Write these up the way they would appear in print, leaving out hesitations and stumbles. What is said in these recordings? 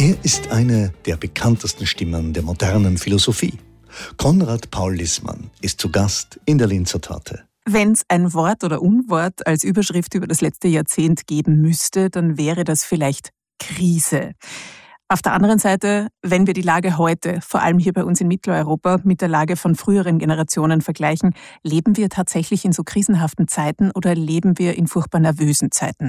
Er ist eine der bekanntesten Stimmen der modernen Philosophie. Konrad Paul Lißmann ist zu Gast in der Linzer Torte. Wenn es ein Wort oder Unwort als Überschrift über das letzte Jahrzehnt geben müsste, dann wäre das vielleicht Krise. Auf der anderen Seite, wenn wir die Lage heute, vor allem hier bei uns in Mitteleuropa, mit der Lage von früheren Generationen vergleichen, leben wir tatsächlich in so krisenhaften Zeiten oder leben wir in furchtbar nervösen Zeiten?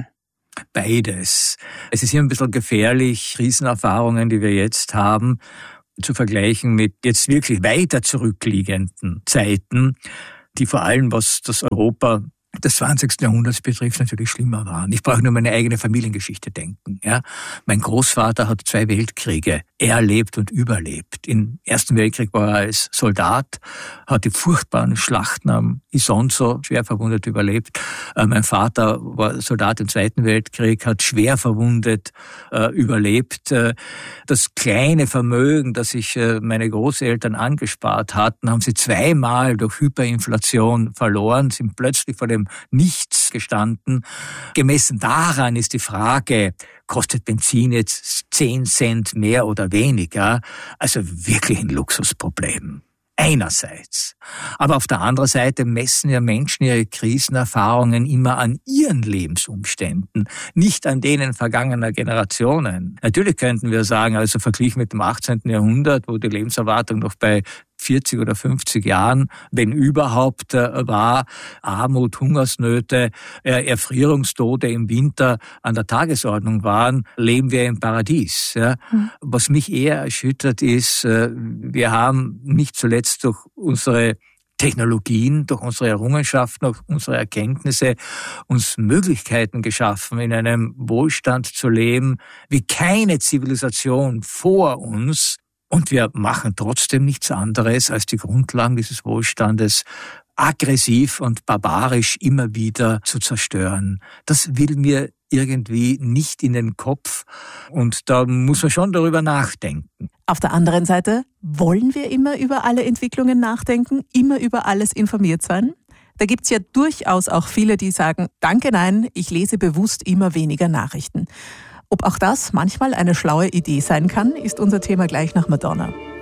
Beides. Es ist hier ein bisschen gefährlich, Krisenerfahrungen, die wir jetzt haben, zu vergleichen mit jetzt wirklich weiter zurückliegenden Zeiten, die vor allem, was das Europa des 20. Jahrhunderts betrifft, natürlich schlimmer waren. Ich brauche nur meine eigene Familiengeschichte denken. Ja? Mein Großvater hat 2 Weltkriege erlebt und überlebt. Im Ersten Weltkrieg war er als Soldat, hat die furchtbaren Schlachten am Isonzo schwer verwundet überlebt. Mein Vater war Soldat im Zweiten Weltkrieg, hat schwer verwundet überlebt. Das kleine Vermögen, das sich meine Großeltern angespart hatten, haben sie 2-mal durch Hyperinflation verloren, sind plötzlich vor dem Nichts gestanden. Gemessen daran ist die Frage, kostet Benzin jetzt 10 Cent mehr oder weniger? Also wirklich ein Luxusproblem. Einerseits. Aber auf der anderen Seite messen ja Menschen ihre Krisenerfahrungen immer an ihren Lebensumständen, nicht an denen vergangener Generationen. Natürlich könnten wir sagen, also verglichen mit dem 18. Jahrhundert, wo die Lebenserwartung noch bei 40 oder 50 Jahren, wenn überhaupt, war, Armut, Hungersnöte, Erfrierungstode im Winter an der Tagesordnung waren, leben wir im Paradies. Ja. Was mich eher erschüttert ist, wir haben nicht zuletzt durch unsere Technologien, durch unsere Errungenschaften, durch unsere Erkenntnisse uns Möglichkeiten geschaffen, in einem Wohlstand zu leben, wie keine Zivilisation vor uns. Und wir machen trotzdem nichts anderes, als die Grundlagen dieses Wohlstandes aggressiv und barbarisch immer wieder zu zerstören. Das will mir irgendwie nicht in den Kopf. Und da muss man schon darüber nachdenken. Auf der anderen Seite, wollen wir immer über alle Entwicklungen nachdenken, immer über alles informiert sein? Da gibt's ja durchaus auch viele, die sagen, danke, nein, ich lese bewusst immer weniger Nachrichten. Ob auch das manchmal eine schlaue Idee sein kann, ist unser Thema gleich nach Madonna.